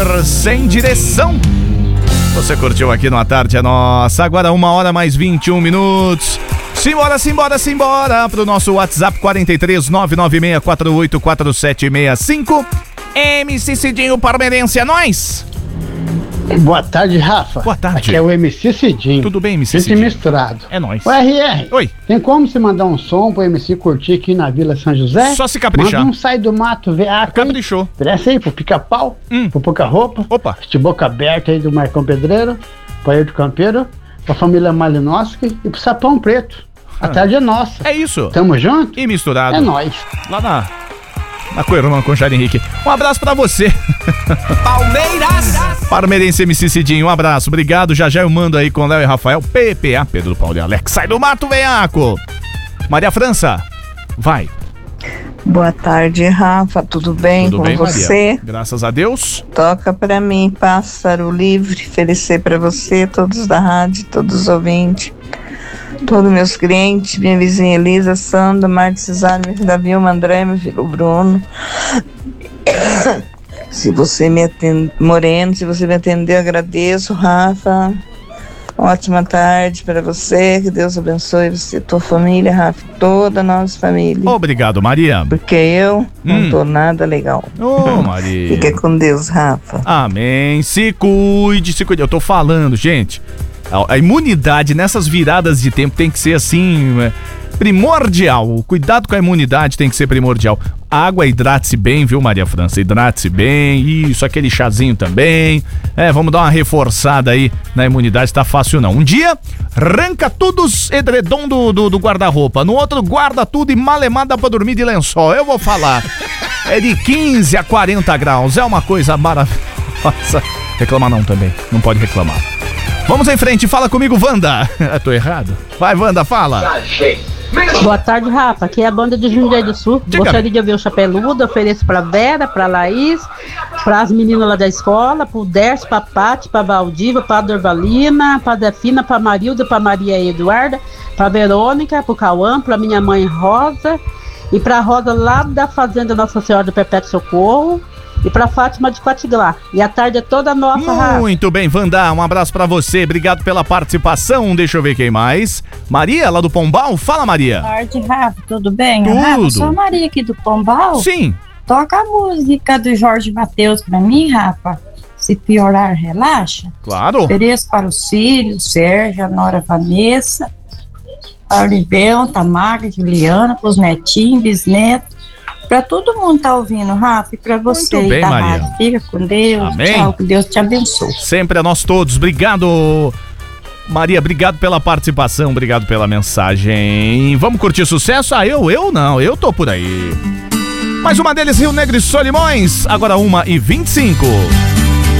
Sem Direção. Você curtiu aqui no A Tarde é Nossa. Agora 1h mais 21. Simbora pro nosso WhatsApp 43996484765. MC Cidinho Parmeirense, é nóis! Boa tarde, Rafa. Boa tarde. Aqui é o MC Cidinho. Tudo bem, MC Cidinho? Cidinho? Misturado. É nóis. O RR. Oi. Tem como você mandar um som pro MC curtir aqui na Vila São José? Só se caprichar. Manda um Sai do Mato VA. Caprichou. Presta aí pro Pica-Pau, pro Pouca Roupa. Opa. De Boca Aberta aí do Marcão Pedreiro, pro Ayrton Campeiro, pra família Malinowski e pro Sapão Preto. A tarde é nossa. É isso. Tamo junto? E misturado. É nóis. Lá na Coirona com o Jair Henrique. Um abraço pra você. Palmeiras. Parmeirense MC Cidinho, um abraço. Obrigado. Já eu mando aí com Léo e Rafael. PPA, Pedro Paulo e Alex. Sai do mato, veiaco. Maria França, vai. Boa tarde, Rafa. Tudo bem Tudo com bem, você? Maria? Graças a Deus. Toca pra mim, Pássaro Livre. Oferecer pra você, todos da rádio, todos os ouvintes, todos meus clientes, minha vizinha Elisa, Sandra, Marta Cesário, meu filho Davi, André, meu filho Bruno. Se você me atender, Moreno, se você me atender, eu agradeço, Rafa. Ótima tarde para você, que Deus abençoe você, tua família, Rafa, toda a nossa família. Obrigado, Maria. Porque eu não tô nada legal. Ô, Maria. Fica com Deus, Rafa. Amém. Se cuide. Eu tô falando, gente. A imunidade nessas viradas de tempo tem que ser assim, primordial. O cuidado com a imunidade tem que ser primordial. Água, hidrate-se bem, viu, Maria França? Hidrate-se bem. Isso, aquele chazinho também. Vamos dar uma reforçada aí na imunidade, tá fácil não. Um dia, arranca tudo os edredom do guarda-roupa. No outro, guarda tudo e malemada pra dormir de lençol. Eu vou falar. É de 15 a 40 graus. É uma coisa maravilhosa. Reclamar não também. Não pode reclamar. Vamos em frente, fala comigo, Wanda. Tô errado? Vai, Wanda, fala. Boa tarde, Rafa. Aqui é a banda de Jundiaí do Sul. Diga. Gostaria de ouvir o Chapeludo. Ofereço pra Vera, pra Laís, pras meninas lá da escola, pro Dercio, pra Pati, pra Valdiva, pra Dorvalina, pra Defina, pra Marilda, pra Maria Eduarda, pra Verônica, pro Cauã, pra minha mãe Rosa e pra Rosa lá da Fazenda Nossa Senhora do Perpétuo Socorro. E pra Fátima de Quatiglá. E a tarde é toda nossa, Rafa. Muito bem, Wanda, um abraço pra você. Obrigado pela participação. Deixa eu ver quem mais. Maria, lá do Pombal. Fala, Maria. Boa tarde, Rafa. Tudo bem? Tudo. Rafa, sou a Maria aqui do Pombal. Sim. Toca a música do Jorge Mateus pra mim, Rafa. Se piorar, relaxa. Claro. Ofereço para os filhos, Sérgio, a Nora Vanessa, a Olivão, Tamara, Juliana, pros netinhos, bisnetos. Pra todo mundo tá ouvindo, Rafa, e pra você. Muito bem, da Maria. rádio. Fica com Deus. Amém. Tchau, que Deus te abençoe. Sempre a nós todos. Obrigado, Maria. Obrigado pela participação. Obrigado pela mensagem. Vamos curtir sucesso? Eu não. Eu tô por aí. Mais uma deles, Rio Negro e Solimões. Agora 1h25.